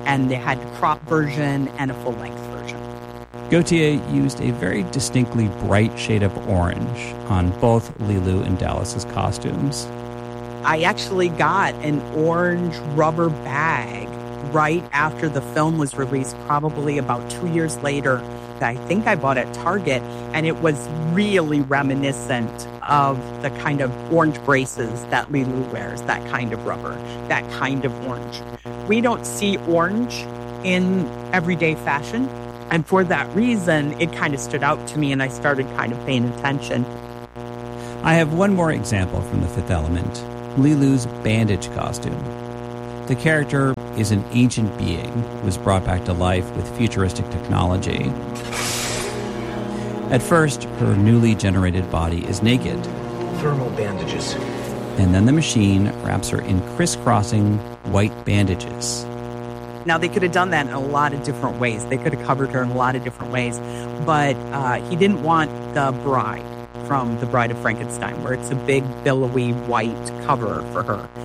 And they had a crop version and a full-length version. Gaultier used a very distinctly bright shade of orange on both Leeloo and Dallas's costumes. I actually got an orange rubber bag right after the film was released, probably about 2 years later, that I think I bought at Target, and it was really reminiscent of the kind of orange braces that Leeloo wears, that kind of rubber, that kind of orange. We don't see orange in everyday fashion, and for that reason, it kind of stood out to me, and I started kind of paying attention. I have one more example from The Fifth Element, Leeloo's bandage costume. The character is an ancient being who was brought back to life with futuristic technology. At first, her newly generated body is naked. Thermal bandages. And then the machine wraps her in crisscrossing white bandages. Now, they could have done that in a lot of different ways. They could have covered her in a lot of different ways. But he didn't want the bride from The Bride of Frankenstein, where it's a big, billowy white cover for her.